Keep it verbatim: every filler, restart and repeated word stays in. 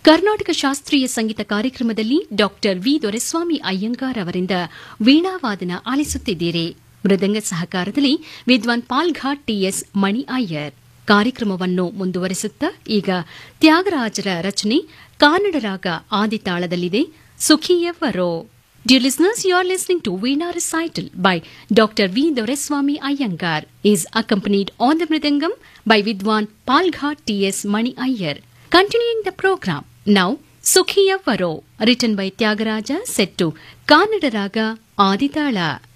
ಕರ್ನಾಟಕ ಶಾಸ್ತ್ರೀಯ ಸಂಗೀತ ಕಾರ್ಯಕ್ರಮದಲ್ಲಿ doctor V Doreswamy Iyengar ಅವರಿಂದ ವೀಣಾವಾದನ ಆಲಿಸುತ್ತಿದ್ದೀರಿ. ಮೃದಂಗ ಸಹಕಾರದಲ್ಲಿ ವಿದ್ವಾನ್ ಪಾಲ್ಘಾಟ್ ಟಿಎಸ್ ಮಣಿ ಅಯ್ಯರ್. ಕಾರ್ಯಕ್ರಮವನ್ನು ಮುಂದುವರೆಸುತ್ತಾ ಈಗ ತ್ಯಾಗರಾಜರ ರಚನೆ ಕಾನಡ ರಾಗ ಆದಿತಾಳದಲ್ಲಿದೆ ಸುಖಿಯವರೋ. Dear listeners, you are listening to Veena Recital by Doctor V. Doreswamy Iyengar. Is accompanied on the mridangam by Vidwan Palghat T S Mani Iyer. Continuing the program, now Sukhiya Varo, written by Tyagaraja, set to Kannada Raga Aditala.